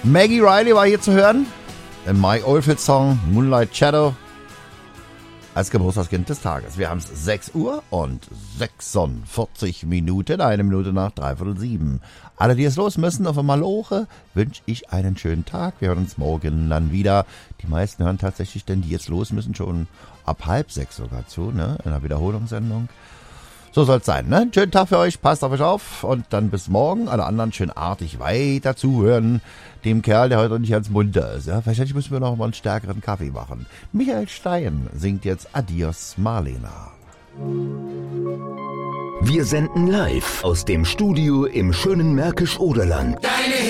Maggie Riley war hier zu hören. Im Mike Oldfield Song Moonlight Shadow. Als Geburtstagskind des Tages. Wir haben es 6 Uhr und 46 Minuten, 1 Minute nach 6:45. Alle, die es los müssen, auf einmal Maloche, wünsche ich einen schönen Tag. Wir hören uns morgen dann wieder. Die meisten hören tatsächlich, denn die jetzt los müssen, schon ab 5:30 sogar zu, ne? In einer Wiederholungssendung. So soll es sein, ne? Schönen Tag für euch, passt auf euch auf und dann bis morgen. Alle anderen schön artig weiter zuhören. Dem Kerl, der heute nicht ganz munter ist. Ja? Wahrscheinlich müssen wir noch mal einen stärkeren Kaffee machen. Michael Stein singt jetzt Adios Marlena. Wir senden live aus dem Studio im schönen Märkisch-Oderland. Deine